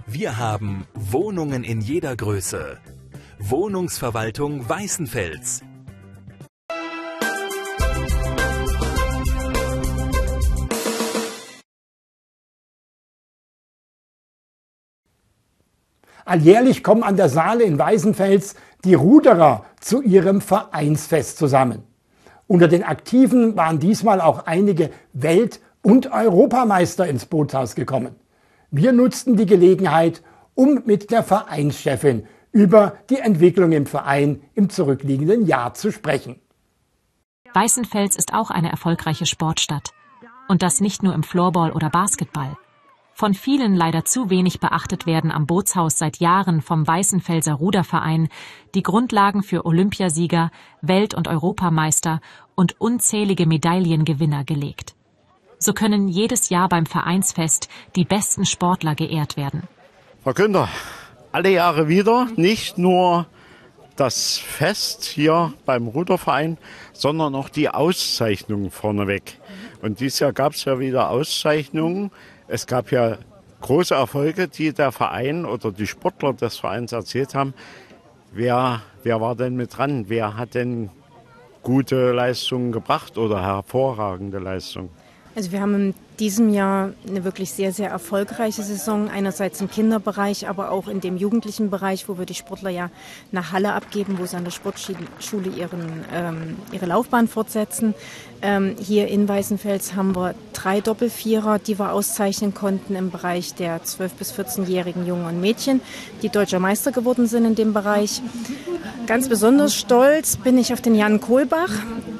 Wir haben Wohnungen in jeder Größe. Wohnungsverwaltung Weißenfels. Alljährlich kommen an der Saale in Weißenfels die Ruderer zu ihrem Vereinsfest zusammen. Unter den Aktiven waren diesmal auch einige Welt- und Europameister ins Bootshaus gekommen. Wir nutzten die Gelegenheit, um mit der Vereinschefin über die Entwicklung im Verein im zurückliegenden Jahr zu sprechen. Weißenfels ist auch eine erfolgreiche Sportstadt. Und das nicht nur im Floorball oder Basketball. Von vielen leider zu wenig beachtet werden am Bootshaus seit Jahren vom Weißenfelser Ruderverein die Grundlagen für Olympiasieger, Welt- und Europameister und unzählige Medaillengewinner gelegt. So können jedes Jahr beim Vereinsfest die besten Sportler geehrt werden. Frau Günther, alle Jahre wieder, nicht nur das Fest hier beim Ruderverein, sondern auch die Auszeichnungen vorneweg. Und dieses Jahr gab es ja wieder Auszeichnungen. Es gab ja große Erfolge, die der Verein oder die Sportler des Vereins erzählt haben. Wer war denn mit dran? Wer hat denn gute Leistungen gebracht oder hervorragende Leistungen? Also wir haben in diesem Jahr eine wirklich sehr, sehr erfolgreiche Saison. Einerseits im Kinderbereich, aber auch in dem jugendlichen Bereich, wo wir die Sportler ja nach Halle abgeben, wo sie an der Sportschule ihre Laufbahn fortsetzen. Hier in Weißenfels haben wir 3 Doppelvierer, die wir auszeichnen konnten im Bereich der 12- bis 14-jährigen Jungen und Mädchen, die deutscher Meister geworden sind in dem Bereich. Ganz besonders stolz bin ich auf den Jan Kohlbach.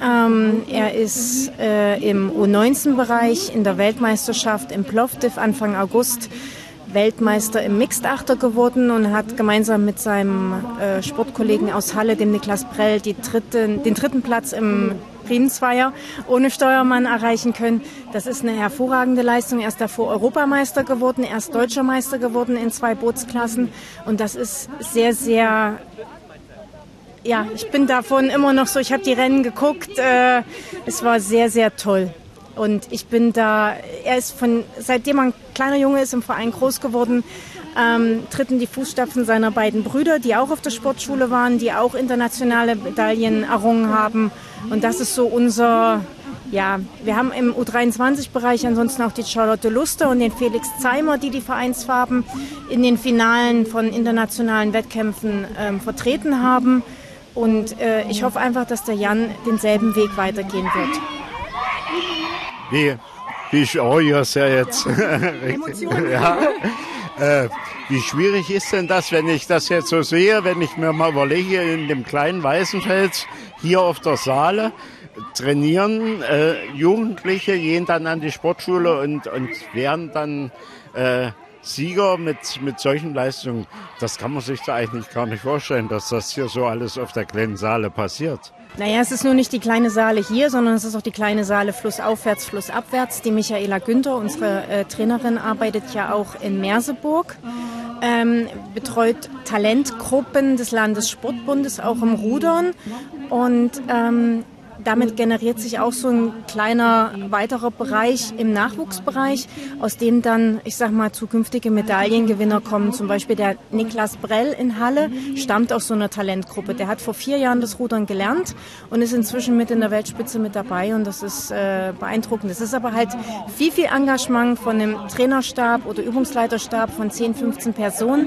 Er ist im U19-Bereich in der Weltmeisterschaft im Plovdiv Anfang August Weltmeister im Mixed-Achter geworden und hat gemeinsam mit seinem Sportkollegen aus Halle, dem Niklas Prell, den dritten Platz im Riemenzweier ohne Steuermann erreichen können. Das ist eine hervorragende Leistung. Er ist davor Europameister geworden, er ist Deutscher Meister geworden in 2 Bootsklassen. Und das ist sehr, sehr... Ja, ich bin davon immer noch so, ich habe die Rennen geguckt. Es war sehr, sehr toll. Und ich bin da, seitdem er ein kleiner Junge ist, im Verein groß geworden, tritt in die Fußstapfen seiner beiden Brüder, die auch auf der Sportschule waren, die auch internationale Medaillen errungen haben. Und das ist so unser, ja, wir haben im U23-Bereich ansonsten auch die Charlotte Luster und den Felix Zeimer, die Vereinsfarben in den Finalen von internationalen Wettkämpfen vertreten haben. Und ich hoffe einfach, dass der Jan denselben Weg weitergehen wird. Wie ist ja jetzt? Ja. Wie schwierig ist denn das, wenn ich das jetzt so sehe, wenn ich mir mal überlege, in dem kleinen Weißenfels, hier auf der Saale, trainieren Jugendliche, gehen dann an die Sportschule und werden dann Sieger mit solchen Leistungen. Das kann man sich da eigentlich gar nicht vorstellen, dass das hier so alles auf der kleinen Saale passiert. Naja, es ist nur nicht die kleine Saale hier, sondern es ist auch die kleine Saale flussaufwärts, flussabwärts. Die Michaela Günther, unsere Trainerin, arbeitet ja auch in Merseburg, betreut Talentgruppen des Landessportbundes auch im Rudern und damit generiert sich auch so ein kleiner weiterer Bereich im Nachwuchsbereich, aus dem dann, ich sag mal, zukünftige Medaillengewinner kommen. Zum Beispiel der Niklas Brell in Halle stammt aus so einer Talentgruppe. Der hat vor 4 Jahren das Rudern gelernt und ist inzwischen mit in der Weltspitze mit dabei und das ist beeindruckend. Es ist aber halt viel, viel Engagement von einem Trainerstab oder Übungsleiterstab von 10, 15 Personen,